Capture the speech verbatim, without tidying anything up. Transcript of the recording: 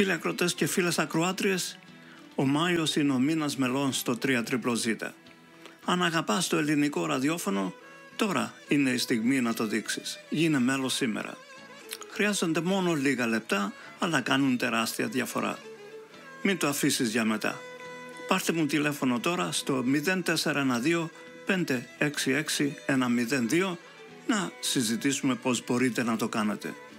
Φίλοι ακροατές και φίλες ακροάτριες, ο Μάιος είναι ο μήνας μελών στο τρία τρίπλο ζήτα. Αν αγαπάς το ελληνικό ραδιόφωνο, τώρα είναι η στιγμή να το δείξεις. Γίνε μέλος σήμερα. Χρειάζονται μόνο λίγα λεπτά, αλλά κάνουν τεράστια διαφορά. Μην το αφήσεις για μετά. Πάρτε μου τηλέφωνο τώρα στο μηδέν τέσσερα ένα δύο πέντε έξι έξι ένα μηδέν δύο να συζητήσουμε πώς μπορείτε να το κάνετε.